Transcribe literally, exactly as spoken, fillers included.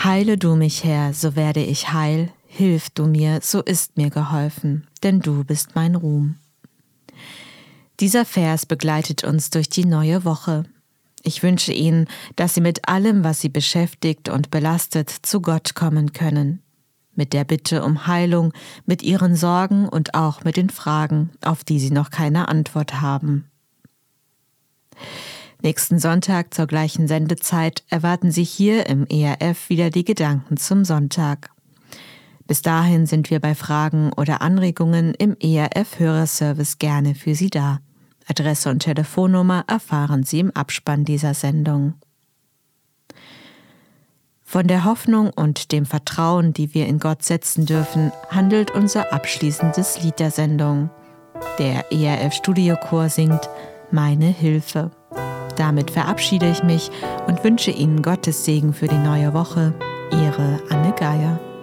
Heile du mich, Herr, so werde ich heil. Hilf du mir, so ist mir geholfen, denn du bist mein Ruhm. Dieser Vers begleitet uns durch die neue Woche. Ich wünsche Ihnen, dass Sie mit allem, was Sie beschäftigt und belastet, zu Gott kommen können. Mit der Bitte um Heilung, mit Ihren Sorgen und auch mit den Fragen, auf die Sie noch keine Antwort haben. Nächsten Sonntag zur gleichen Sendezeit erwarten Sie hier im E R F wieder die Gedanken zum Sonntag. Bis dahin sind wir bei Fragen oder Anregungen im E R F-Hörerservice gerne für Sie da. Adresse und Telefonnummer erfahren Sie im Abspann dieser Sendung. Von der Hoffnung und dem Vertrauen, die wir in Gott setzen dürfen, handelt unser abschließendes Lied der Sendung. Der E R F-Studiochor singt »Meine Hilfe«. Damit verabschiede ich mich und wünsche Ihnen Gottes Segen für die neue Woche. Ihre Anne Geier.